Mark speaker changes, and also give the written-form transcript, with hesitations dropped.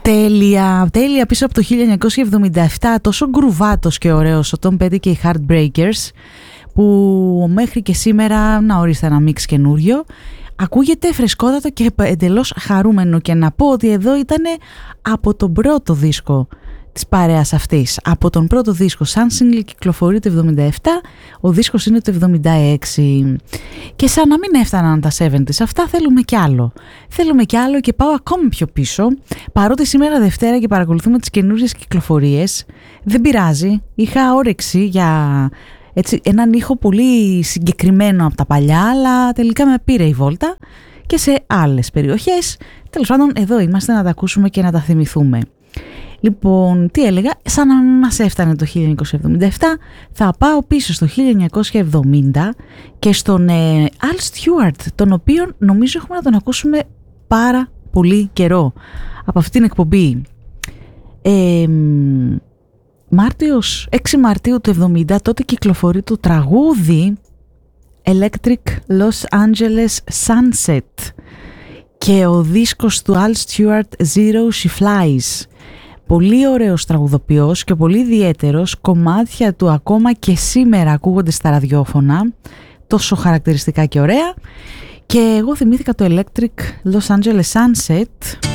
Speaker 1: Τέλεια, τέλεια, πίσω από το 1977, τόσο γκρουβάτος και ωραίος ο Tom Petty και οι Heartbreakers, που μέχρι και σήμερα, να ορίστε ένα μίξ καινούριο, ακούγεται φρεσκότατο και εντελώς χαρούμενο. Και να πω ότι εδώ ήταν από τον πρώτο δίσκο της παρέας αυτής. Από τον πρώτο δίσκο, σαν single κυκλοφορεί το 77, ο δίσκος είναι το 76. Και σαν να μην έφταναν τα 70's, αυτά θέλουμε κι άλλο. Θέλουμε κι άλλο και πάω ακόμη πιο πίσω, παρότι σήμερα Δευτέρα και παρακολουθούμε τις καινούριες κυκλοφορίες, δεν πειράζει, είχα όρεξη για έτσι, έναν ήχο πολύ συγκεκριμένο από τα παλιά, αλλά τελικά με πήρε η βόλτα και σε άλλες περιοχές. Τέλος πάντων, εδώ είμαστε να τα ακούσουμε και να τα θυμηθούμε. Λοιπόν, τι έλεγα, σαν να μην μας έφτανε το 1977, θα πάω πίσω στο 1970 και στον Al Stewart, τον οποίον νομίζω έχουμε να τον ακούσουμε πάρα πολύ καιρό από αυτήν την εκπομπή. 6 Μαρτίου του 70, τότε κυκλοφορεί το τραγούδι Electric Los Angeles Sunset και ο δίσκος του Al Stewart Zero She Flies. Πολύ ωραίος τραγουδοποιός και πολύ ιδιαίτερος, κομμάτια του ακόμα και σήμερα ακούγονται στα ραδιόφωνα, τόσο χαρακτηριστικά και ωραία. Και εγώ θυμήθηκα το Electric Los Angeles Sunset